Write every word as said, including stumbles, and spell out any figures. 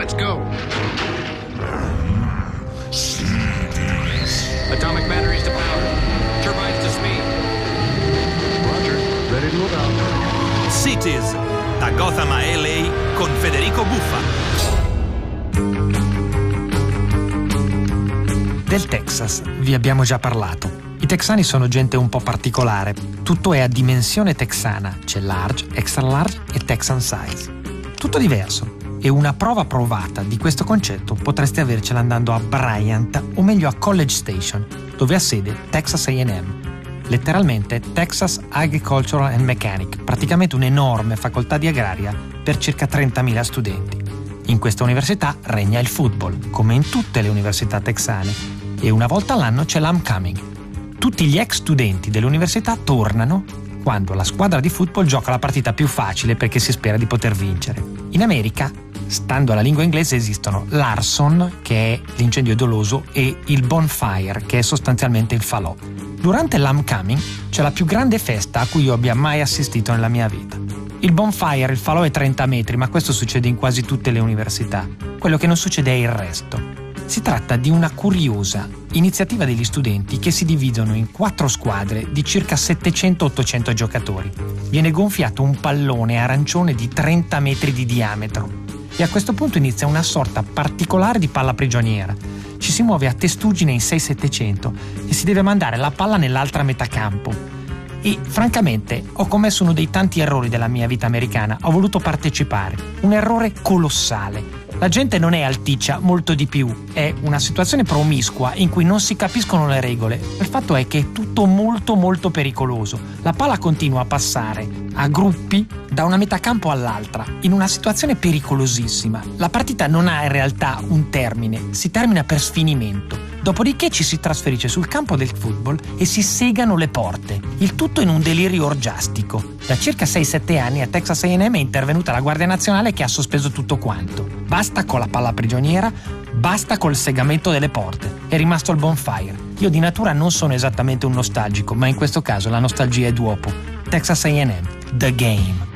Let's go. Atomic batteries to power. Turbines to speed. Roger. Ready to move out. Cities, da Gotham a L A con Federico Buffa. Del Texas vi abbiamo già parlato. I texani sono gente un po' particolare. Tutto è a dimensione texana. C'è large, extra large e Texan size. Tutto diverso. E una prova provata di questo concetto potreste avercela andando a Bryant, o meglio a College Station, dove ha sede Texas A and M. Letteralmente Texas Agricultural and Mechanic, praticamente un'enorme facoltà di agraria per circa trentamila studenti. In questa università regna il football, come in tutte le università texane, e una volta all'anno c'è l'homecoming. Tutti gli ex studenti dell'università tornano quando la squadra di football gioca la partita più facile perché si spera di poter vincere. In America, stando alla lingua inglese, esistono l'arson, che è l'incendio doloso, e il bonfire, che è sostanzialmente il falò. Durante l'homecoming c'è la più grande festa a cui io abbia mai assistito nella mia vita. Il bonfire, il falò è trenta metri, ma questo succede in quasi tutte le università. Quello che non succede è il resto. Si tratta di una curiosa iniziativa degli studenti che si dividono in quattro squadre di circa settecento ottocento giocatori. Viene gonfiato un pallone arancione di trenta metri di diametro e a questo punto inizia una sorta particolare di palla prigioniera. Ci si muove a testuggine in sei settecento e si deve mandare la palla nell'altra metà campo. E francamente ho commesso uno dei tanti errori della mia vita americana. Ho voluto partecipare. Un errore colossale. La gente non è alticcia, molto di più. È una situazione promiscua in cui non si capiscono le regole. Il fatto è che è tutto molto molto pericoloso. La palla continua a passare a gruppi da una metà campo all'altra, in una situazione pericolosissima. La partita non ha in realtà un termine, si termina per sfinimento. Dopodiché ci si trasferisce sul campo del football e si segano le porte. Il tutto in un delirio orgiastico. Da circa sei sette anni a Texas A and M è intervenuta la Guardia Nazionale che ha sospeso tutto quanto. Basta con la palla prigioniera, basta col segamento delle porte. È rimasto il bonfire. Io di natura non sono esattamente un nostalgico, ma in questo caso la nostalgia è d'uopo. Texas A and M, The Game.